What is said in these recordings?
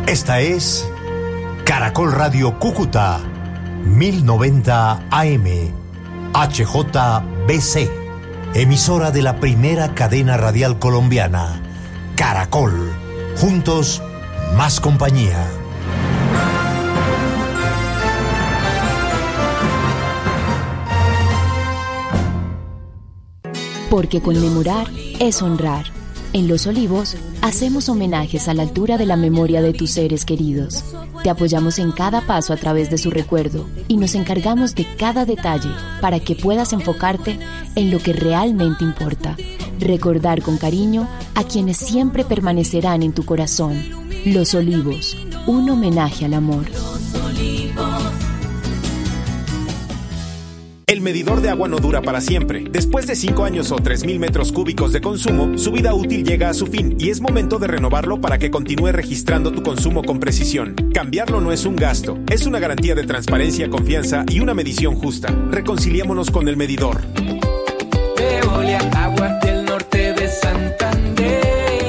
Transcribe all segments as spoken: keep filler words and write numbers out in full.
Esta es Caracol Radio Cúcuta, mil noventa A M, H J B C, emisora de la primera cadena radial colombiana, Caracol. Juntos, más compañía. Porque conmemorar es honrar. En Los Olivos, hacemos homenajes a la altura de la memoria de tus seres queridos. Te apoyamos en cada paso a través de su recuerdo y nos encargamos de cada detalle para que puedas enfocarte en lo que realmente importa. Recordar con cariño a quienes siempre permanecerán en tu corazón. Los Olivos, un homenaje al amor. El medidor de agua no dura para siempre. Después de cinco años o tres mil metros cúbicos de consumo, su vida útil llega a su fin y es momento de renovarlo para que continúe registrando tu consumo con precisión. Cambiarlo no es un gasto, es una garantía de transparencia, confianza y una medición justa. Reconciliémonos con el medidor. Veolia, aguas del norte de Santander.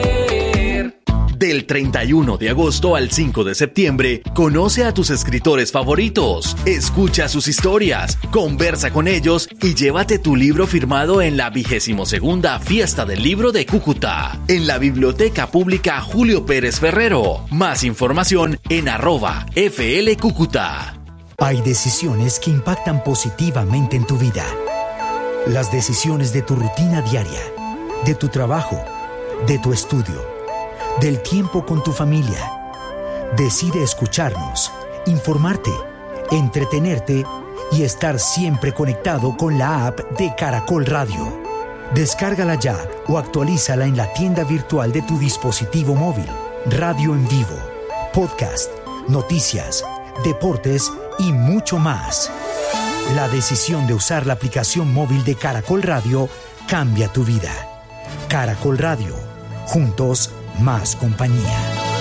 Del treinta y uno de agosto al cinco de septiembre, conoce a tus escritores favoritos, escucha sus historias, conversa con ellos y llévate tu libro firmado en la vigésimo segunda Fiesta del Libro de Cúcuta, en la Biblioteca Pública Julio Pérez Ferrero. Más información en arroba F L Cúcuta. Hay decisiones que impactan positivamente en tu vida. Las decisiones de tu rutina diaria, de tu trabajo, de tu estudio, del tiempo con tu familia. Decide escucharnos, informarte, entretenerte y estar siempre conectado con la app de Caracol Radio. Descárgala ya o actualízala en la tienda virtual de tu dispositivo móvil. Radio en vivo, podcast, noticias, deportes y mucho más. La decisión de usar la aplicación móvil de Caracol Radio cambia tu vida. Caracol Radio. Juntos, más compañía.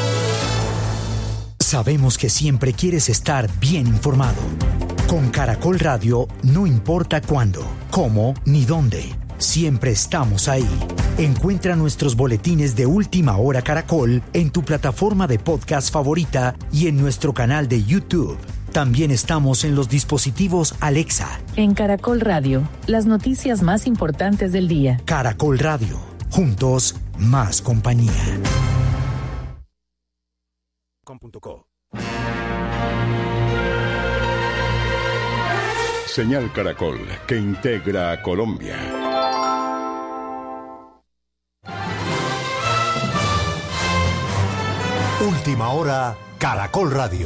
Sabemos que siempre quieres estar bien informado. Con Caracol Radio no importa cuándo, cómo ni dónde. Siempre estamos ahí. Encuentra nuestros boletines de Última Hora Caracol en tu plataforma de podcast favorita y en nuestro canal de YouTube. También estamos en los dispositivos Alexa. En Caracol Radio, las noticias más importantes del día. Caracol Radio. Juntos, más compañía. Señal Caracol, que integra a Colombia. Última Hora, Caracol Radio.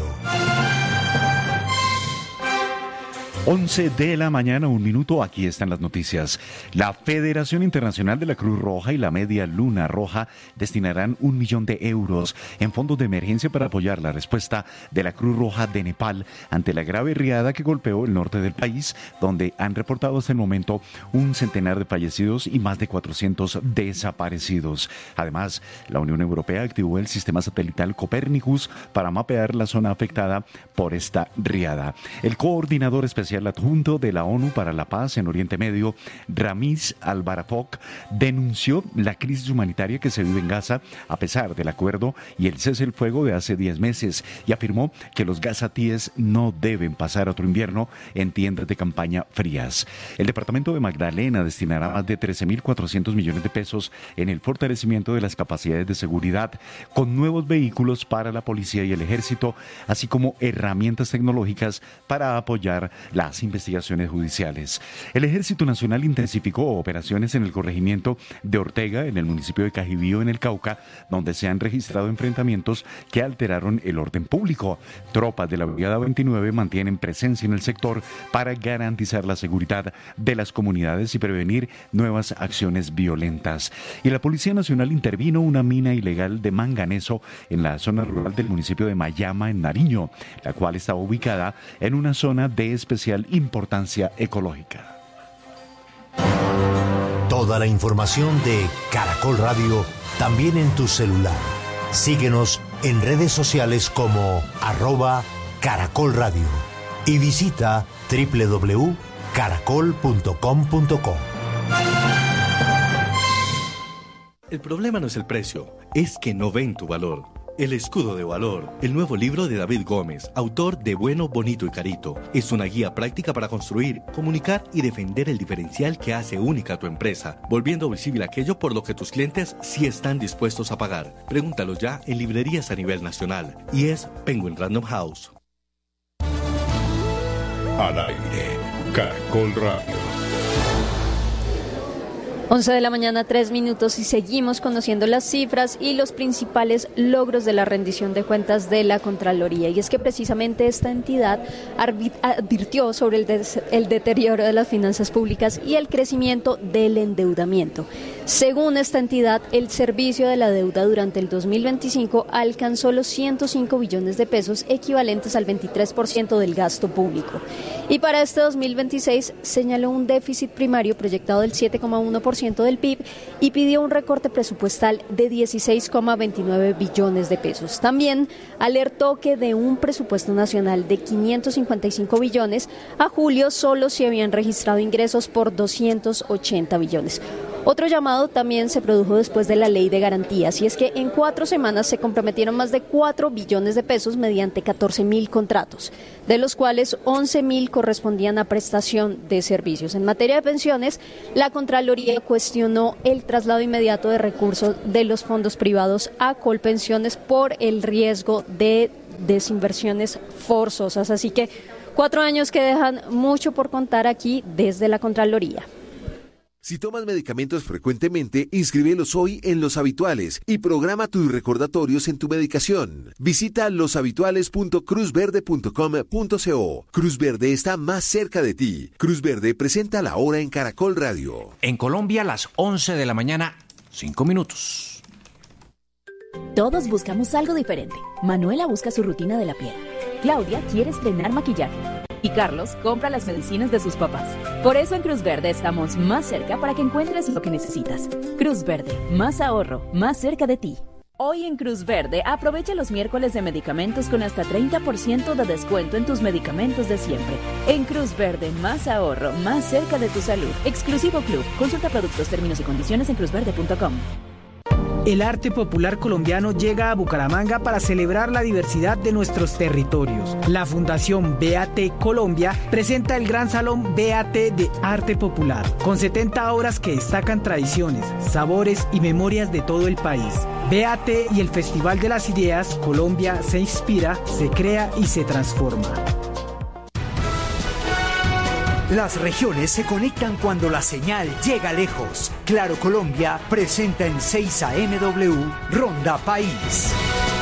once de la mañana, un minuto, aquí están las noticias. La Federación Internacional de la Cruz Roja y la Media Luna Roja destinarán un millón de euros en fondos de emergencia para apoyar la respuesta de la Cruz Roja de Nepal ante la grave riada que golpeó el norte del país, donde han reportado hasta el momento un centenar de fallecidos y más de cuatrocientos desaparecidos. Además, la Unión Europea activó el sistema satelital Copernicus para mapear la zona afectada por esta riada. El coordinador especial adjunto de la ONU para la Paz en Oriente Medio, Ramiz Albarafok, denunció la crisis humanitaria que se vive en Gaza a pesar del acuerdo y el cese del fuego de hace diez meses y afirmó que los gazatíes no deben pasar otro invierno en tiendas de campaña frías. El departamento de Magdalena destinará más de trece mil cuatrocientos millones de pesos en el fortalecimiento de las capacidades de seguridad con nuevos vehículos para la policía y el ejército, así como herramientas tecnológicas para apoyar la las investigaciones judiciales. El Ejército Nacional intensificó operaciones en el corregimiento de Ortega, en el municipio de Cajibío, en el Cauca, donde se han registrado enfrentamientos que alteraron el orden público. Tropas de la Brigada veintinueve mantienen presencia en el sector para garantizar la seguridad de las comunidades y prevenir nuevas acciones violentas. Y la Policía Nacional intervino una mina ilegal de manganeso en la zona rural del municipio de Mayama, en Nariño, la cual está ubicada en una zona de especial importancia ecológica. Toda la información de Caracol Radio también en tu celular. Síguenos en redes sociales como arroba Caracol Radio y visita doble u doble u doble u punto caracol punto com punto co. El problema no es el precio, es que no ven tu valor. El escudo de valor, el nuevo libro de David Gómez, autor de Bueno, Bonito y Carito. Es una guía práctica para construir, comunicar y defender el diferencial que hace única a tu empresa, volviendo visible aquello por lo que tus clientes sí están dispuestos a pagar. Pregúntalo ya en librerías a nivel nacional. Y es Penguin Random House. Al aire, Caracol Radio. once de la mañana, tres minutos, y seguimos conociendo las cifras y los principales logros de la rendición de cuentas de la Contraloría. Y es que precisamente esta entidad advirtió sobre el, des- el deterioro de las finanzas públicas y el crecimiento del endeudamiento. Según esta entidad, el servicio de la deuda durante el dos mil veinticinco alcanzó los ciento cinco billones de pesos, equivalentes al veintitrés por ciento del gasto público. Y para este dos mil veintiséis señaló un déficit primario proyectado del siete coma uno por ciento del P I B y pidió un recorte presupuestal de dieciséis coma veintinueve billones de pesos. También alertó que de un presupuesto nacional de quinientos cincuenta y cinco billones, a julio solo se habían registrado ingresos por doscientos ochenta billones. Otro llamado también se produjo después de la ley de garantías, y es que en cuatro semanas se comprometieron más de cuatro billones de pesos mediante catorce mil contratos, de los cuales once mil correspondían a prestación de servicios. En materia de pensiones, la Contraloría cuestionó el traslado inmediato de recursos de los fondos privados a Colpensiones por el riesgo de desinversiones forzosas. Así que cuatro años que dejan mucho por contar aquí desde la Contraloría. Si tomas medicamentos frecuentemente, inscríbelos hoy en Los Habituales y programa tus recordatorios en tu medicación. Visita los habituales punto cruz verde punto com punto co. Cruz Verde está más cerca de ti. Cruz Verde presenta la hora en Caracol Radio. En Colombia, las once de la mañana, cinco minutos. Todos buscamos algo diferente. Manuela busca su rutina de la piel. Claudia quiere estrenar maquillaje. Y Carlos compra las medicinas de sus papás. Por eso en Cruz Verde estamos más cerca para que encuentres lo que necesitas. Cruz Verde, más ahorro, más cerca de ti. Hoy en Cruz Verde, aprovecha los miércoles de medicamentos con hasta treinta por ciento de descuento en tus medicamentos de siempre. En Cruz Verde, más ahorro, más cerca de tu salud. Exclusivo Club. Consulta productos, términos y condiciones en cruz verde punto com. El arte popular colombiano llega a Bucaramanga para celebrar la diversidad de nuestros territorios. La Fundación B A T Colombia presenta el Gran Salón B A T de Arte Popular, con setenta obras que destacan tradiciones, sabores y memorias de todo el país. B A T y el Festival de las Ideas, Colombia se inspira, se crea y se transforma. Las regiones se conectan cuando la señal llega lejos. Claro Colombia presenta en seis A M W Ronda País.